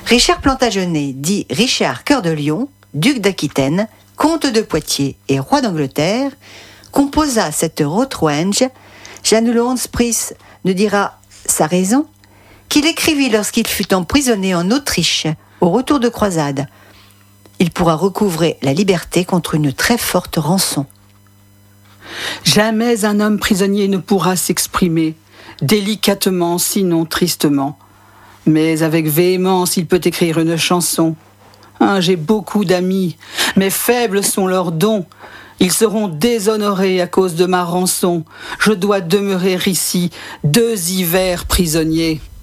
Richard Plantagenet, dit Richard Cœur de Lion, duc d'Aquitaine, comte de Poitiers et roi d'Angleterre, composa cette Rotwange. Janulons Pris ne dira sa raison, qu'il écrivit lorsqu'il fut emprisonné en Autriche, au retour de croisade. Il pourra recouvrer la liberté contre une très forte rançon. Jamais un homme prisonnier ne pourra s'exprimer, délicatement sinon tristement. Mais avec véhémence, il peut écrire une chanson. J'ai beaucoup d'amis, mais faibles sont leurs dons. Ils seront déshonorés à cause de ma rançon. Je dois demeurer ici 2 hivers prisonnier.